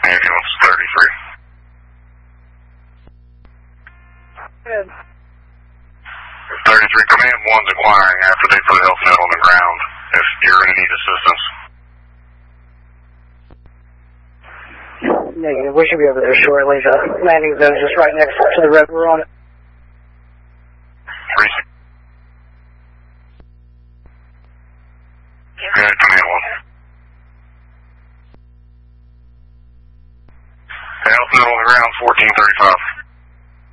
ambulance 33. Good. 33, Command 1's inquiring after they put a health net on the ground if you're going to need assistance. Negative. We should be over there shortly. The landing zone is just right next to the road we're on. 3. Good, Command 1. The health net on the ground 1435.